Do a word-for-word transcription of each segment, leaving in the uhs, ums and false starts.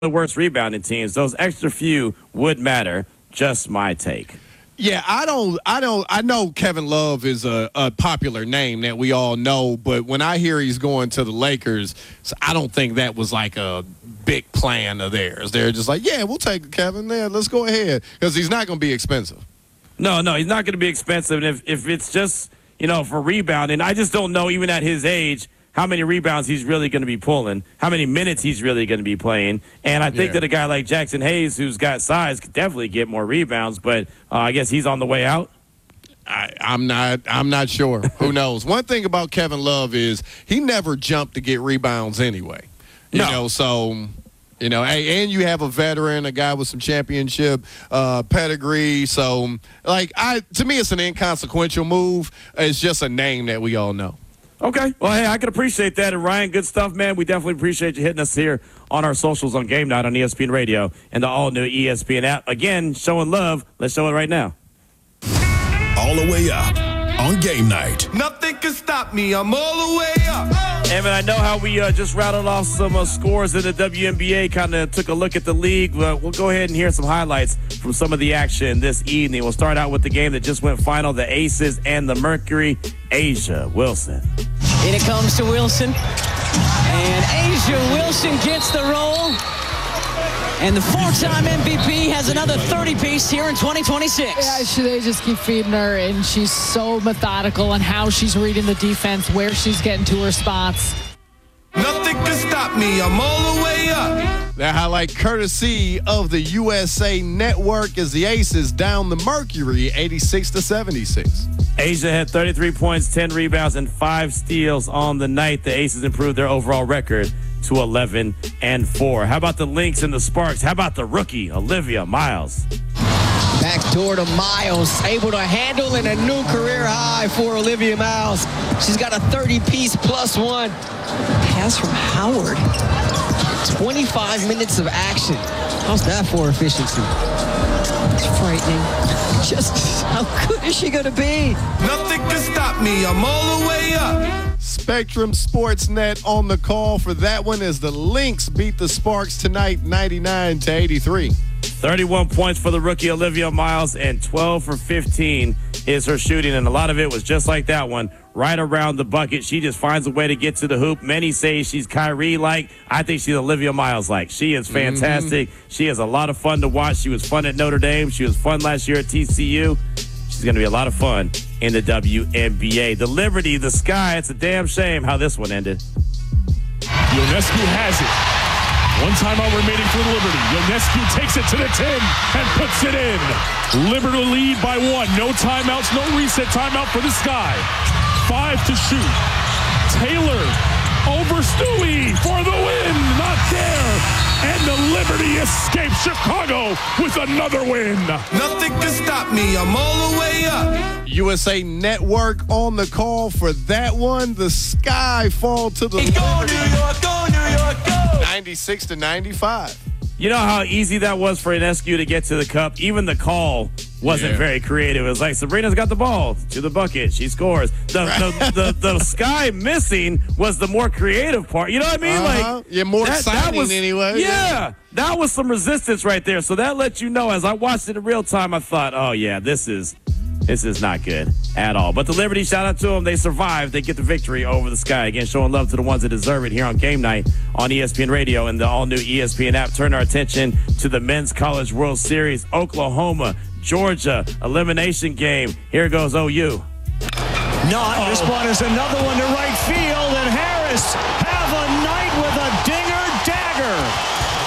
the worst rebounding teams, those extra few would matter. Just my take. Yeah, I don't, I don't, I know Kevin Love is a, a popular name that we all know, but when I hear he's going to the Lakers, I don't think that was like a big plan of theirs. They're just like, yeah, we'll take Kevin there. Let's go ahead, because he's not going to be expensive. No, no, he's not going to be expensive. And if, if it's just, you know, for rebounding, I just don't know, even at his age, how many rebounds he's really going to be pulling, how many minutes he's really going to be playing. And I think Yeah. that a guy like Jackson Hayes, who's got size, could definitely get more rebounds, but uh, I guess he's on the way out. I, I'm not. I'm not sure. Who knows? One thing about Kevin Love is he never jumped to get rebounds anyway. You No. know, so you know, hey, and you have a veteran, a guy with some championship uh, pedigree. So, like, I to me, it's an inconsequential move. It's just a name that we all know. Okay. Well, hey, I can appreciate that. And, Ryan, good stuff, man. We definitely appreciate you hitting us here on our socials on Game Night on E S P N Radio and the all-new E S P N app. Again, showing love. Let's show it right now. All the way up on Game Night. Nothing can stop me. I'm all the way up. Evan, I know how we uh, just rattled off some uh, scores in the W N B A, kind of took a look at the league. Uh, we'll go ahead and hear some highlights from some of the action this evening. We'll start out with the game that just went final, the Aces and the Mercury. A'ja Wilson. In it comes to Wilson. And A'ja Wilson gets the roll. And the four-time M V P has another thirty-piece here in twenty twenty-six. Yeah, she, they just keep feeding her, and she's so methodical on how she's reading the defense, where she's getting to her spots. Nothing can stop me. I'm all the way up. That highlight courtesy of the U S A Network as the Aces down the Mercury eighty-six to seventy-six. A'ja had thirty-three points, ten rebounds, and five steals on the night. The Aces improved their overall record to eleven and four. How about the Lynx and the Sparks? How about the rookie, Olivia Miles? Backdoor to Miles, able to handle in a new career high for Olivia Miles. She's got a thirty-piece plus one. Pass from Howard. twenty-five minutes of action. How's that for efficiency? It's frightening. Just how good is she going to be? Nothing can stop me. I'm all the way up. Spectrum Sportsnet on the call for that one as the Lynx beat the Sparks tonight ninety-nine to eighty-three. thirty-one points for the rookie Olivia Miles, and twelve for fifteen is her shooting, and a lot of it was just like that one, right around the bucket. She just finds a way to get to the hoop. Many say she's Kyrie-like. I think she's Olivia Miles-like. She is fantastic. Mm-hmm. She is a lot of fun to watch. She was fun at Notre Dame. She was fun last year at T C U. She's going to be a lot of fun in the W N B A. The Liberty, the Sky, it's a damn shame how this one ended. Ionescu has it. One timeout remaining for the Liberty. Ionescu takes it to the ten and puts it in. Liberty lead by one. No timeouts, no reset timeout for the Sky. Five to shoot. Taylor over Stewie for the win. Not there. And the Liberty escape Chicago with another win. Nothing can stop me. I'm all the way up. U S A Network on the call for that one. The Sky fall to the Go New York, go New York, go. ninety-six to ninety-five. You know how easy that was for Ionescu to get to the cup? Even the call wasn't Yeah. very creative. It was like, Sabrina's got the ball to the bucket. She scores. The, the, the, the Sky missing was the more creative part. You know what I mean? Uh-huh. Like, Yeah, more that, exciting that was, anyway. Yeah, Yeah. that was some resistance right there. So that lets you know, as I watched it in real time, I thought, oh, yeah, this is this is not good at all. But the Liberty, shout out to them. They survived. They get the victory over the Sky. Again, showing love to the ones that deserve it here on Game Night on E S P N Radio and the all-new E S P N app. Turn our attention to the Men's College World Series. Oklahoma, Georgia, elimination game. Here goes O U. Not. This one is another one to right field, and Harris have a night with a dinger dagger.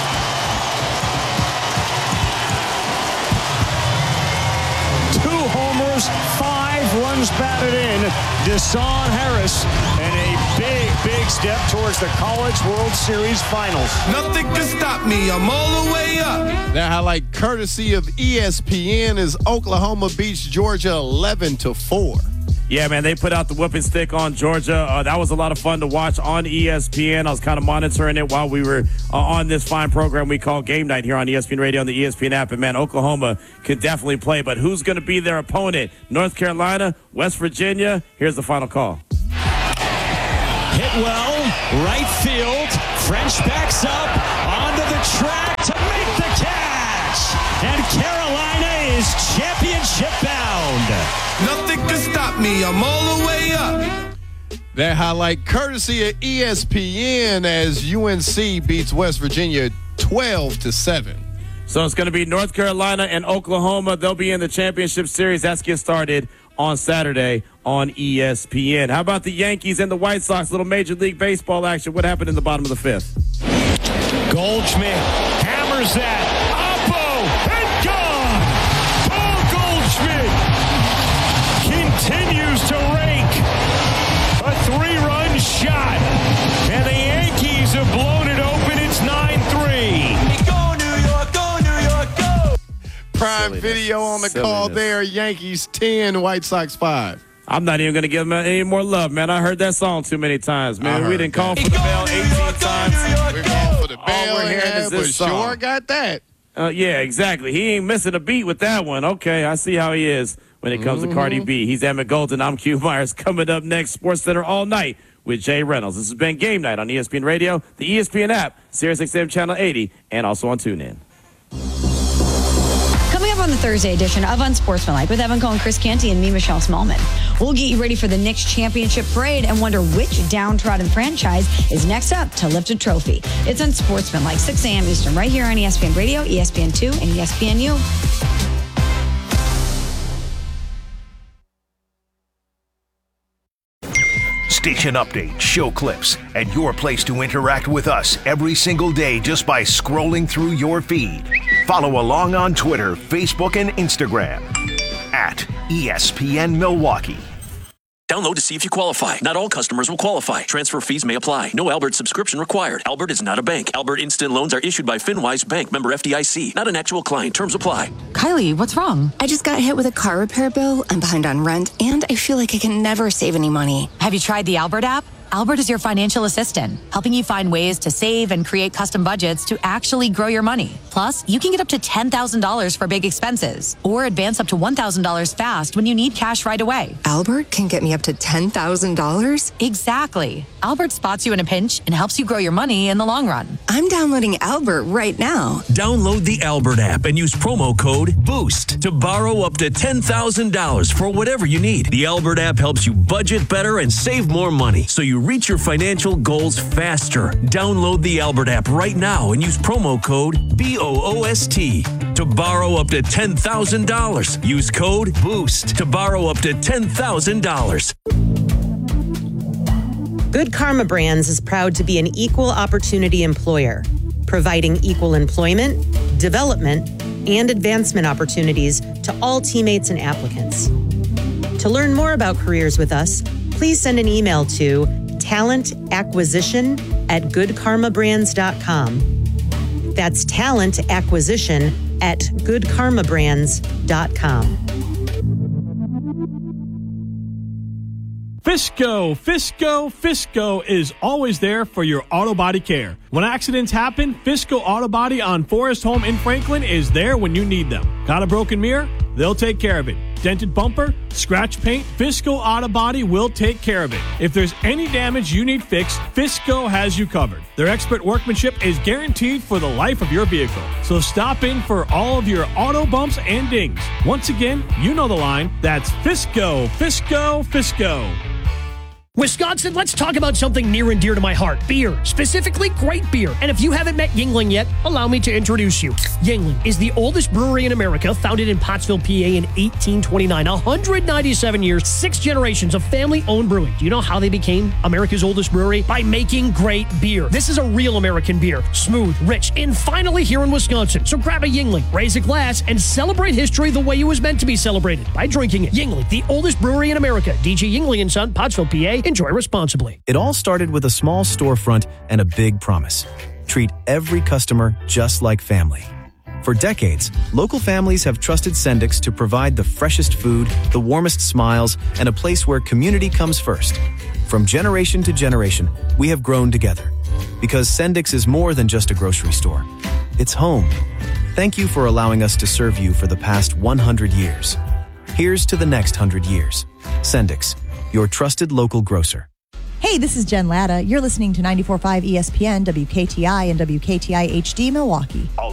Two homers, five runs batted in. Deshaun Harris, and a big, big step towards the College World Series Finals. Nothing can stop me. I'm all the way up. That highlight courtesy of E S P N as Oklahoma beats Georgia eleven to four. Yeah, man, they put out the whooping stick on Georgia. Uh, that was a lot of fun to watch on E S P N. I was kind of monitoring it while we were uh, on this fine program we call Game Night here on E S P N Radio and the E S P N app. And, man, Oklahoma could definitely play. But who's going to be their opponent? North Carolina, West Virginia? Here's the final call. Hit well, right field. French backs up onto the track to make the catch. And Carolina is championship bound. Nothing can stop me. I'm all the way up. That highlight courtesy of E S P N as U N C beats West Virginia twelve to seven. So it's going to be North Carolina and Oklahoma. They'll be in the championship series. That's get started on Saturday on E S P N. How about the Yankees and the White Sox? Little Major League Baseball action. What happened in the bottom of the fifth? Goldschmidt hammers that. Oppo and gone. Paul Goldschmidt continues to rake. A three-run shot. And the Yankees have blown it open. It's nine three. Go New York, go New York, go. Prime Silliness. video on the Silliness. call there. Yankees ten, White Sox five. I'm not even going to give them any more love, man. I heard that song too many times, I man. We heard didn't call that. for the bell eighteen times. We're going for the All bell we're hearing yeah, is but this song. sure got that. Uh, yeah, exactly. He ain't missing a beat with that one. Okay, I see how he is when it comes Mm-hmm. to Cardi B. He's Emmett Golden. I'm Q Myers. Coming up next, Sports Center all night with Jay Reynolds. This has been Game Night on E S P N Radio, the E S P N app, Sirius X M Channel eighty, and also on TuneIn. Coming up on the Thursday edition of Unsportsmanlike with Evan Cohen, Chris Canty, and me, Michelle Smallman. We'll get you ready for the Knicks championship parade and wonder which downtrodden franchise is next up to lift a trophy. It's Unsportsmanlike, six a.m. Eastern, right here on E S P N Radio, E S P N two, and E S P N U. Station updates, show clips, and your place to interact with us every single day just by scrolling through your feed. Follow along on Twitter, Facebook, and Instagram at E S P N Milwaukee. Download to see if you qualify. Not all customers will qualify. Transfer fees may apply. No Albert subscription required. Albert is not a bank. Albert Instant Loans are issued by FinWise Bank, member F D I C. Not an actual client. Terms apply. Kylie, what's wrong? I just got hit with a car repair bill. I'm behind on rent, and I feel like I can never save any money. Have you tried the Albert app? Albert is your financial assistant, helping you find ways to save and create custom budgets to actually grow your money. Plus, you can get up to ten thousand dollars for big expenses or advance up to one thousand dollars fast when you need cash right away. Albert can get me up to ten thousand dollars? Exactly. Albert spots you in a pinch and helps you grow your money in the long run. I'm downloading Albert right now. Download the Albert app and use promo code BOOST to borrow up to ten thousand dollars for whatever you need. The Albert app helps you budget better and save more money, so you reach your financial goals faster. Download the Albert app right now and use promo code B O O S T to borrow up to ten thousand dollars. Use code BOOST to borrow up to ten thousand dollars. Good Karma Brands is proud to be an equal opportunity employer, providing equal employment, development, and advancement opportunities to all teammates and applicants. To learn more about careers with us, please send an email to talent acquisition at good karma brands dot com. That's talent acquisition at good karma brands dot com. Fisco, Fisco, Fisco is always there for your auto body care. When accidents happen, Fisco Auto Body on Forest Home in Franklin is there when you need them. Got a broken mirror? They'll take care of it. Dented bumper? Scratch paint? Fisco Auto Body will take care of it. If there's any damage you need fixed, Fisco has you covered. Their expert workmanship is guaranteed for the life of your vehicle. So stop in for all of your auto bumps and dings. Once again, you know the line. That's Fisco, Fisco, Fisco. Wisconsin, let's talk about something near and dear to my heart. Beer. Specifically, great beer. And if you haven't met Yuengling yet, allow me to introduce you. Yuengling is the oldest brewery in America, founded in Pottsville, P A in eighteen twenty-nine. one hundred ninety-seven years, six generations of family-owned brewing. Do you know how they became America's oldest brewery? By making great beer. This is a real American beer. Smooth, rich, and finally here in Wisconsin. So grab a Yuengling, raise a glass, and celebrate history the way it was meant to be celebrated, by drinking it. Yuengling, the oldest brewery in America. D G Yuengling and Son, Pottsville, P A. Enjoy responsibly. It all started with a small storefront and a big promise. Treat every customer just like family. For decades, local families have trusted Sendix to provide the freshest food, the warmest smiles, and a place where community comes first. From generation to generation, we have grown together. Because Sendix is more than just a grocery store. It's home. Thank you for allowing us to serve you for the past one hundred years. Here's to the next one hundred years. Sendix, your trusted local grocer. Hey, Hey, this is Jen Latta. You're listening to ninety-four point five E S P N, W K T I, and W K T I H D Milwaukee.